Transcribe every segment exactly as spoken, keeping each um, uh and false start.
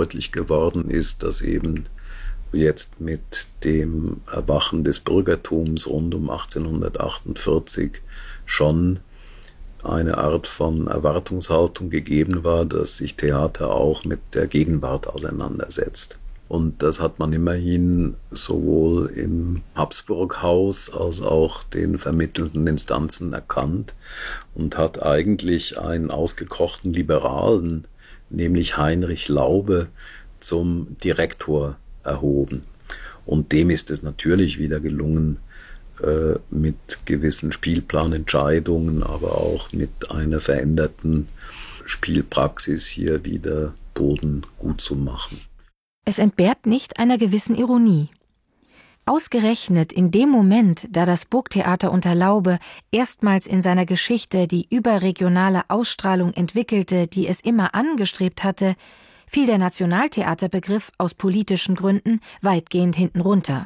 deutlich geworden ist, dass eben jetzt mit dem Erwachen des Bürgertums rund um achtzehnhundertachtundvierzig schon eine Art von Erwartungshaltung gegeben war, dass sich Theater auch mit der Gegenwart auseinandersetzt. Und das hat man immerhin sowohl im Habsburghaus als auch den vermittelnden Instanzen erkannt und hat eigentlich einen ausgekochten Liberalen, nämlich Heinrich Laube, zum Direktor erhoben. Und dem ist es natürlich wieder gelungen, äh, mit gewissen Spielplanentscheidungen, aber auch mit einer veränderten Spielpraxis hier wieder Boden gut zu machen. Es entbehrt nicht einer gewissen Ironie. Ausgerechnet in dem Moment, da das Burgtheater unter Laube erstmals in seiner Geschichte die überregionale Ausstrahlung entwickelte, die es immer angestrebt hatte, fiel der Nationaltheaterbegriff aus politischen Gründen weitgehend hinten runter.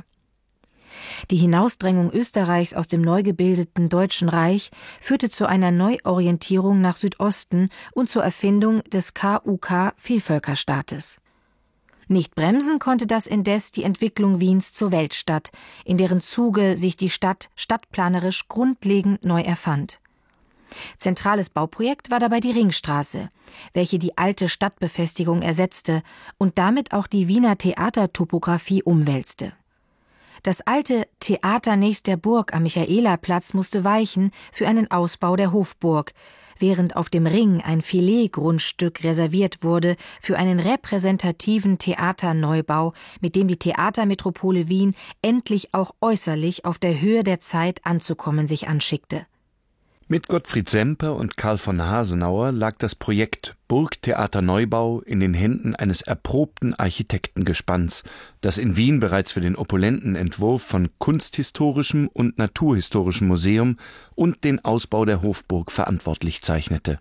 Die Hinausdrängung Österreichs aus dem neu gebildeten Deutschen Reich führte zu einer Neuorientierung nach Südosten und zur Erfindung des K U K-Vielvölkerstaates. Nicht bremsen konnte das indes die Entwicklung Wiens zur Weltstadt, in deren Zuge sich die Stadt stadtplanerisch grundlegend neu erfand. Zentrales Bauprojekt war dabei die Ringstraße, welche die alte Stadtbefestigung ersetzte und damit auch die Wiener Theatertopographie umwälzte. Das alte Theater nächst der Burg am Michaelerplatz musste weichen für einen Ausbau der Hofburg, während auf dem Ring ein Filetgrundstück reserviert wurde für einen repräsentativen Theaterneubau, mit dem die Theatermetropole Wien endlich auch äußerlich auf der Höhe der Zeit anzukommen sich anschickte. Mit Gottfried Semper und Karl von Hasenauer lag das Projekt Burgtheaterneubau in den Händen eines erprobten Architektengespanns, das in Wien bereits für den opulenten Entwurf von kunsthistorischem und naturhistorischem Museum und den Ausbau der Hofburg verantwortlich zeichnete.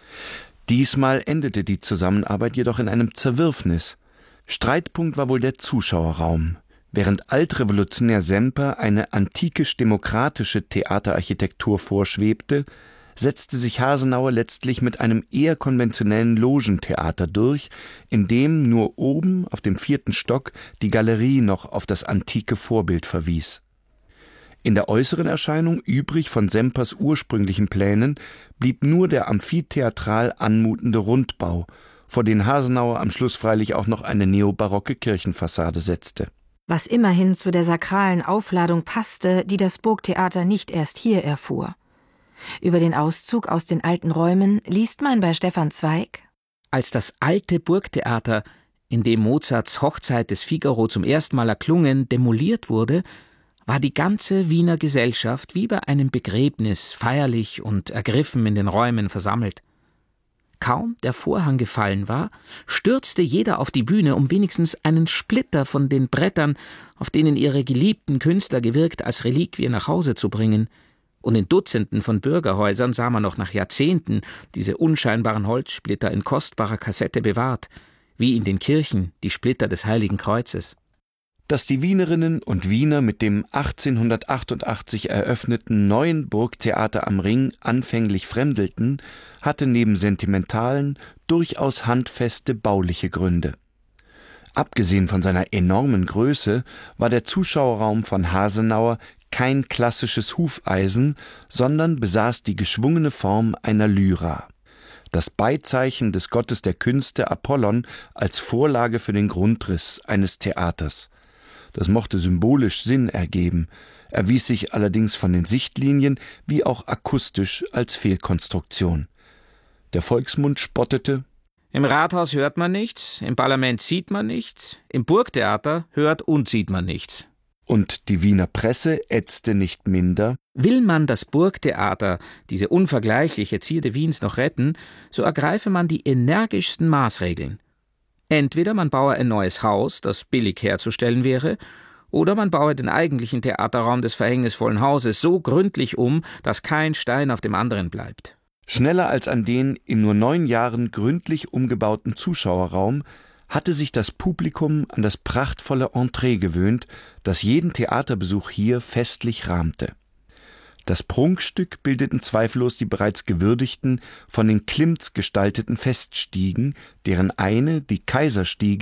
Diesmal endete die Zusammenarbeit jedoch in einem Zerwürfnis. Streitpunkt war wohl der Zuschauerraum. Während altrevolutionär Semper eine antikisch-demokratische Theaterarchitektur vorschwebte, setzte sich Hasenauer letztlich mit einem eher konventionellen Logentheater durch, in dem nur oben auf dem vierten Stock die Galerie noch auf das antike Vorbild verwies. In der äußeren Erscheinung, übrig von Sempers ursprünglichen Plänen, blieb nur der amphitheatral anmutende Rundbau, vor den Hasenauer am Schluss freilich auch noch eine neobarocke Kirchenfassade setzte. Was immerhin zu der sakralen Aufladung passte, die das Burgtheater nicht erst hier erfuhr. Über den Auszug aus den alten Räumen liest man bei Stefan Zweig: Als das alte Burgtheater, in dem Mozarts Hochzeit des Figaro zum ersten Mal erklungen, demoliert wurde, war die ganze Wiener Gesellschaft wie bei einem Begräbnis feierlich und ergriffen in den Räumen versammelt. Kaum der Vorhang gefallen war, stürzte jeder auf die Bühne, um wenigstens einen Splitter von den Brettern, auf denen ihre geliebten Künstler gewirkt, als Reliquie nach Hause zu bringen. Und in Dutzenden von Bürgerhäusern sah man noch nach Jahrzehnten diese unscheinbaren Holzsplitter in kostbarer Kassette bewahrt, wie in den Kirchen die Splitter des Heiligen Kreuzes. Dass die Wienerinnen und Wiener mit dem achtzehnhundertachtundachtzig eröffneten neuen Burgtheater am Ring anfänglich fremdelten, hatte neben sentimentalen durchaus handfeste bauliche Gründe. Abgesehen von seiner enormen Größe war der Zuschauerraum von Hasenauer kein klassisches Hufeisen, sondern besaß die geschwungene Form einer Lyra. Das Beizeichen des Gottes der Künste Apollon als Vorlage für den Grundriss eines Theaters. Das mochte symbolisch Sinn ergeben, erwies sich allerdings von den Sichtlinien wie auch akustisch als Fehlkonstruktion. Der Volksmund spottete: Im Rathaus hört man nichts, im Parlament sieht man nichts, im Burgtheater hört und sieht man nichts. Und die Wiener Presse ätzte nicht minder: Will man das Burgtheater, diese unvergleichliche Zierde Wiens, noch retten, so ergreife man die energischsten Maßregeln. Entweder man baue ein neues Haus, das billig herzustellen wäre, oder man baue den eigentlichen Theaterraum des verhängnisvollen Hauses so gründlich um, dass kein Stein auf dem anderen bleibt. Schneller als an den in nur neun Jahren gründlich umgebauten Zuschauerraum hatte sich das Publikum an das prachtvolle Entree gewöhnt, das jeden Theaterbesuch hier festlich rahmte. Das Prunkstück bildeten zweifellos die bereits gewürdigten, von den Klimts gestalteten Feststiegen, deren eine, die Kaiserstiege,